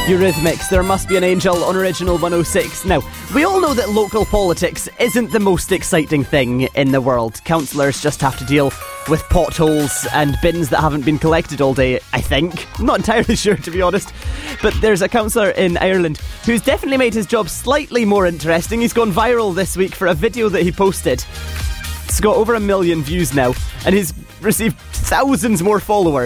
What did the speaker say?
Eurythmics, There Must Be an Angel on Original 106. Now, we all know that local politics isn't the most exciting thing in the world. Councillors just have to deal with potholes and bins that haven't been collected all day, I think. I'm not entirely sure, to be honest. But there's a councillor in Ireland who's definitely made his job slightly more interesting. He's gone viral this week for a video that he posted. It's got over 1 million views now, and he's received thousands more followers.